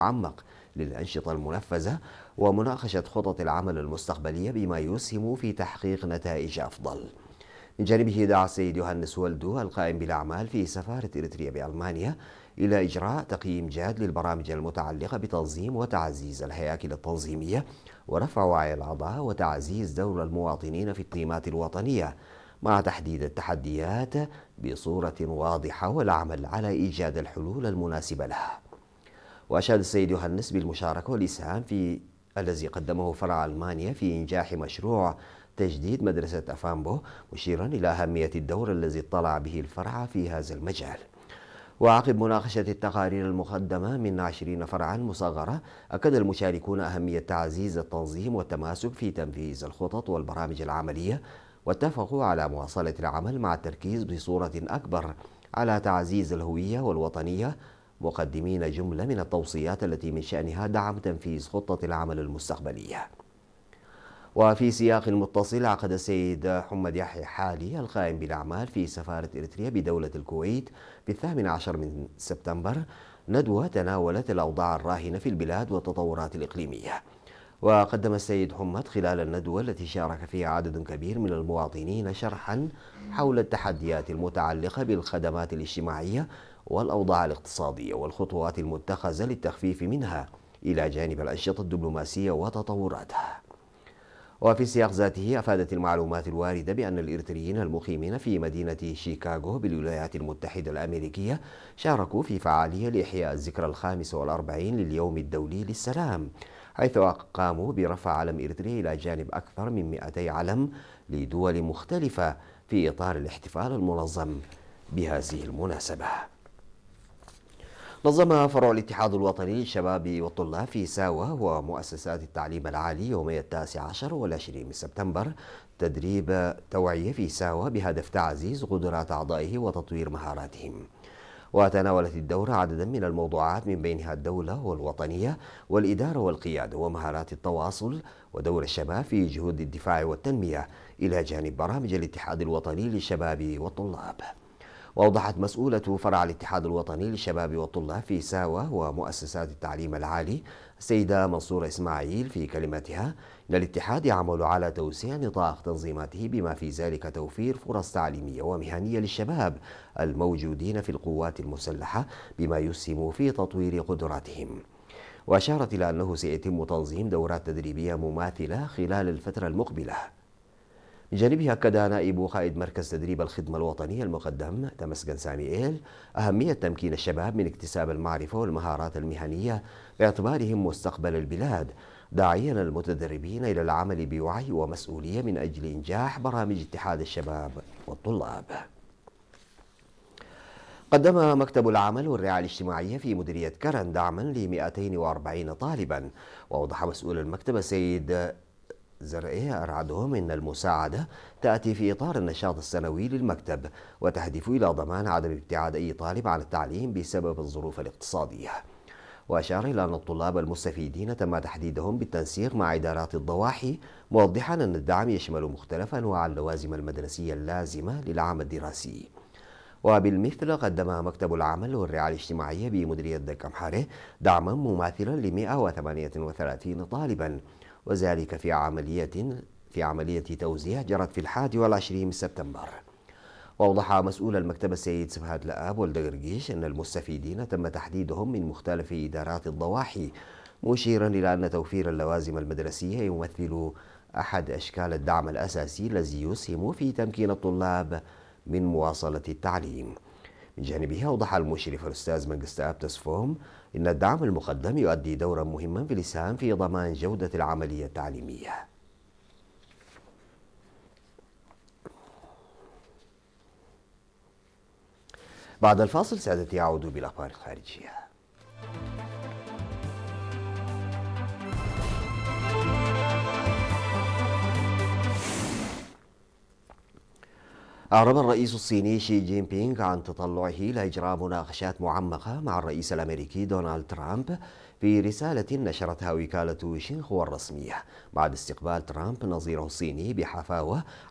معمق للأنشطة المنفذة ومناقشة خطط العمل المستقبلية بما يسهم في تحقيق نتائج أفضل. من جانبه دعا السيد يوهانس ولدو القائم بالأعمال في سفارة إريتريا بألمانيا إلى إجراء تقييم جاد للبرامج المتعلقة بتنظيم وتعزيز الهياكل التنظيمية ورفع وعي الأعضاء وتعزيز دور المواطنين في التيمات الوطنية، مع تحديد التحديات بصورة واضحة والعمل على إيجاد الحلول المناسبة لها. وأشاد السيد يوهانس بالمشاركة والإسهام في الذي قدمه فرع ألمانيا في إنجاح مشروع تجديد مدرسة أفامبو، مشيرا إلى أهمية الدور الذي اطلع به الفرع في هذا المجال. وعقب مناقشة التقارير المقدمة من 20 فرعا مصغرة، أكد المشاركون أهمية تعزيز التنظيم والتماسك في تنفيذ الخطط والبرامج العملية، واتفقوا على مواصلة العمل مع التركيز بصورة أكبر على تعزيز الهوية والوطنية، مقدمين جملة من التوصيات التي من شأنها دعم تنفيذ خطة العمل المستقبلية. وفي سياق متصل، عقد السيد حمد يحيى حالي القائم بالأعمال في سفارة إريتريا بدولة الكويت في 18 من سبتمبر ندوة تناولت الأوضاع الراهنة في البلاد والتطورات الإقليمية. وقدم السيد حمد خلال الندوة التي شارك فيها عدد كبير من المواطنين شرحا حول التحديات المتعلقة بالخدمات الاجتماعية والأوضاع الاقتصادية والخطوات المتخذة للتخفيف منها، إلى جانب الأنشطة الدبلوماسية وتطوراتها. وفي السياق ذاته، أفادت المعلومات الواردة بأن الإريتريين المقيمين في مدينة شيكاغو بالولايات المتحدة الأمريكية شاركوا في فعالية لإحياء الذكرى 45 لليوم الدولي للسلام، حيث قاموا برفع علم إريتريا إلى جانب أكثر من 200 علم لدول مختلفة في إطار الاحتفال المنظم بهذه المناسبة. نظم فرع الاتحاد الوطني للشباب والطلاب في ساوة ومؤسسات التعليم العالي يومي 19 والعشرين من سبتمبر تدريب توعية في ساوة بهدف تعزيز قدرات أعضائه وتطوير مهاراتهم. وتناولت الدورة عددا من الموضوعات من بينها الدولة والوطنية والإدارة والقيادة ومهارات التواصل ودور الشباب في جهود الدفاع والتنمية، إلى جانب برامج الاتحاد الوطني للشباب والطلاب. وأوضحت مسؤولة فرع الاتحاد الوطني للشباب والطلاب في ساوة ومؤسسات التعليم العالي السيدة منصورة إسماعيل في كلمتها أن الاتحاد يعمل على توسيع نطاق تنظيماته بما في ذلك توفير فرص تعليمية ومهنية للشباب الموجودين في القوات المسلحة بما يسهم في تطوير قدراتهم. وأشارت إلى أنه سيتم تنظيم دورات تدريبية مماثلة خلال الفترة المقبلة. من جانبه أكد نائب قائد مركز تدريب الخدمة الوطنية المقدم تمسكن ساميئيل أهمية تمكين الشباب من اكتساب المعرفة والمهارات المهنية باعتبارهم مستقبل البلاد، داعيا المتدربين إلى العمل بوعي ومسؤولية من أجل إنجاح برامج اتحاد الشباب والطلاب. قدم مكتب العمل والرعاية الاجتماعية في مديرية كرن دعما ل 240 طالبا. وأوضح مسؤول المكتب السيد زرعي أرعدهم أن المساعدة تأتي في إطار النشاط السنوي للمكتب، وتهدف إلى ضمان عدم ابتعاد أي طالب عن التعليم بسبب الظروف الاقتصادية. وأشار إلى أن الطلاب المستفيدين تم تحديدهم بالتنسيق مع إدارات الضواحي، موضحا أن الدعم يشمل مختلف أنواع اللوازم المدرسية اللازمة للعام الدراسي. وبالمثل قدم مكتب العمل والرعاية الاجتماعية بمديرية دكمحارة دعما مماثلا ل 138 طالبا، وذلك في عملية توزيع جرت في 21 من سبتمبر. وأوضح مسؤول المكتب السيد سفهاد لآب والدقرقيش أن المستفيدين تم تحديدهم من مختلف إدارات الضواحي، مشيرا إلى أن توفير اللوازم المدرسية يمثل أحد أشكال الدعم الأساسي الذي يسهم في تمكين الطلاب من مواصلة التعليم. من جانبها أوضح المشرف الأستاذ منقستاب تسفوم إن الدعم المقدم يؤدي دورا مهما في الإسهام في ضمان جودة العملية التعليمية. بعد الفاصل سعادتي أعود بالأخبار الخارجية. أعرب الرئيس الصيني شي جين بينغ عن تطلعه لإجراء مناقشات معمقة مع الرئيس الأمريكي دونالد ترامب في رسالة نشرتها وكالة شينخوا الرسمية بعد استقبال ترامب نظيره الصيني بحفاوة